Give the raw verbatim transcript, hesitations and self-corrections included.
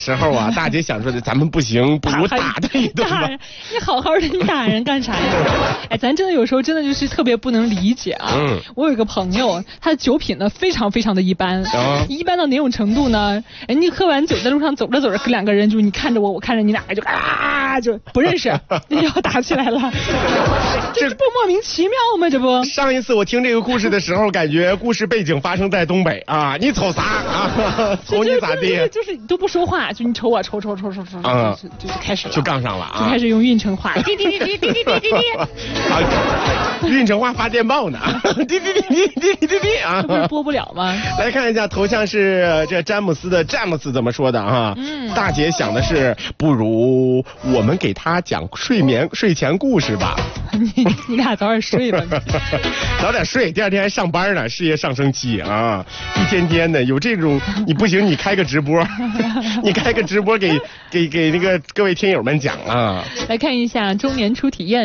时候啊，大姐想说的，咱们不行，不如打他一顿吧。 你好好的，你打人干啥呀？哎，咱真的有时候真的就是特别不能理解啊。嗯。我有一个朋友，他的酒品呢非常非常的一般，啊、一般到哪种程度呢？人家喝完酒在路上走着走着，跟两个人就你看着我，我看着你，俩就啊就不认识，要打起来了。这不莫名其妙吗？这不。 上一次我听这个故事的时候，感觉故事背景发生在东北啊，你瞅啥啊？瞅你咋地？ 就是都不说话。就你瞅我瞅瞅瞅瞅瞅，嗯，就就开始了， 就杠上了啊， 就开始用运城话，滴滴滴滴滴滴滴滴滴， 运城话发电报呢，滴滴滴滴滴滴滴滴啊， 不是播不了吗？ 来看一下头像是这詹姆斯的詹姆斯怎么说的啊？嗯，大姐想的是，不如我们给他讲睡眠睡前故事吧。 你你俩早点睡吧， 早点睡，第二天还上班呢，事业上升期啊，一天天的有这种，你不行，你开个直播，你开个直播给给给那个各位听友们讲啊。 来看一下中年初体验。